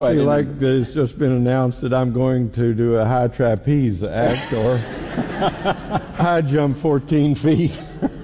Like it's just been announced that I'm going to do a high trapeze act or high jump 14 feet.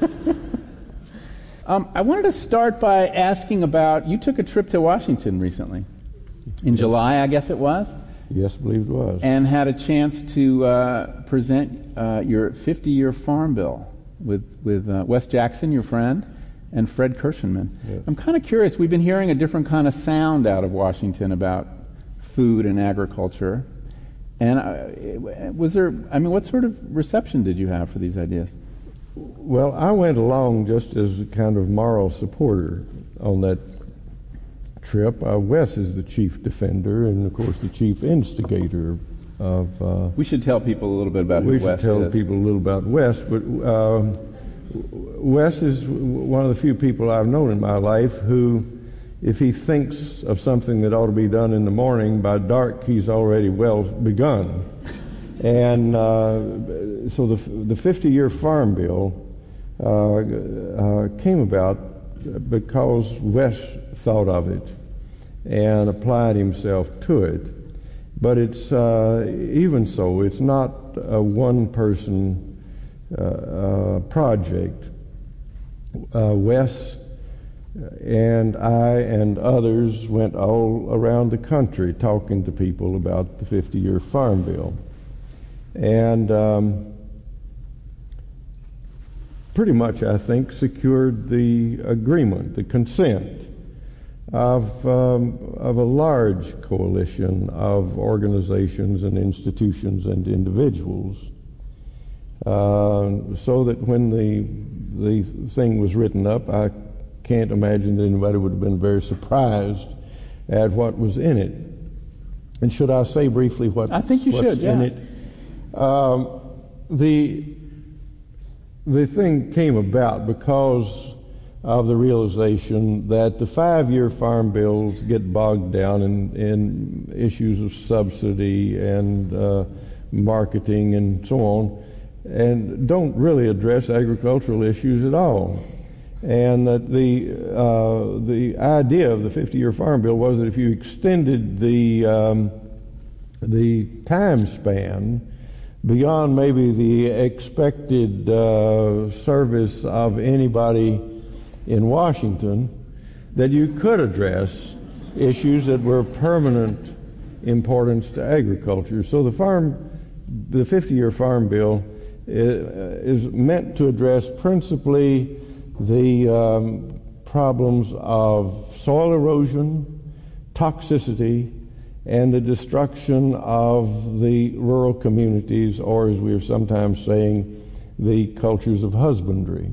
I wanted to start by asking about, you took a trip to Washington recently, in July, I guess it was? Yes, I believe it was. And had a chance to present your 50-year farm bill with Wes Jackson, your friend, and Fred Kirshenman. Yes. I'm kind of curious. We've been hearing a different kind of sound out of Washington about food and agriculture. And what sort of reception did you have for these ideas? Well, I went along just as a kind of moral supporter on that trip. Wes is the chief defender and, of course, the chief instigator of... we should tell people a little bit about who Wes is. We should tell people a little about Wes, but Wes is one of the few people I've known in my life who, if he thinks of something that ought to be done in the morning, by dark he's already well begun. And so the 50-year farm bill came about because Wes thought of it and applied himself to it. But it's even so, it's not a one-person project. Wes and I and others went all around the country talking to people about the 50-year farm bill. And pretty much, I think, secured the agreement, the consent of a large coalition of organizations and institutions and individuals, so that when the thing was written up, I can't imagine that anybody would have been very surprised at what was in it. And should I say briefly what's in it? The thing came about because of the realization that the 5-year farm bills get bogged down in issues of subsidy and marketing and so on, and don't really address agricultural issues at all. And that the idea of the 50-year farm bill was that if you extended the time span beyond maybe the expected service of anybody in Washington, that you could address issues that were of permanent importance to agriculture. So the 50-year farm bill is meant to address principally the problems of soil erosion, toxicity, and the destruction of the rural communities, or as we are sometimes saying, the cultures of husbandry.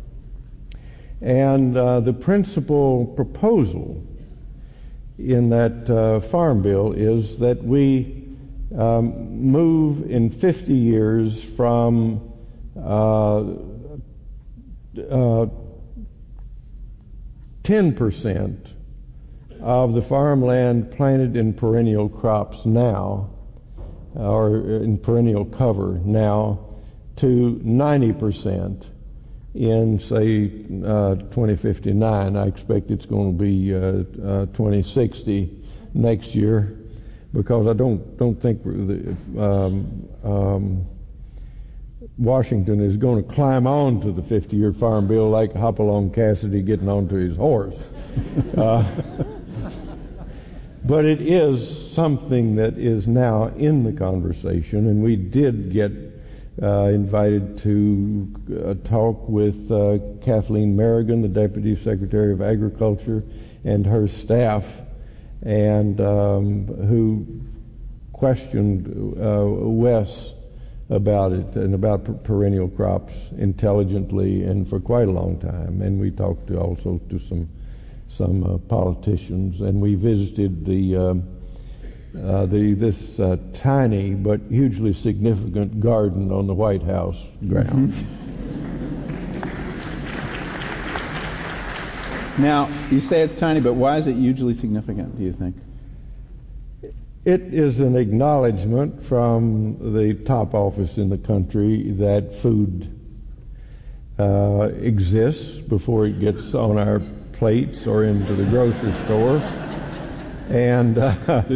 And the principal proposal in that farm bill is that we move in 50 years from 10% of the farmland planted in perennial crops now, or in perennial cover now, to 90% in, say, 2059. I expect it's going to be 2060 next year, because I don't think Washington is going to climb on to the 50-year farm bill like Hopalong Cassidy getting onto his horse. But it is something that is now in the conversation, and we did get invited to talk with Kathleen Merrigan, the Deputy Secretary of Agriculture, and her staff, and who questioned Wes about it and about perennial crops intelligently and for quite a long time. And we talked also to some politicians, and we visited this tiny but hugely significant garden on the White House grounds. Mm-hmm. Now, you say it's tiny, but why is it hugely significant, do you think? It is an acknowledgement from the top office in the country that food exists before it gets on our plates or into the grocery store. And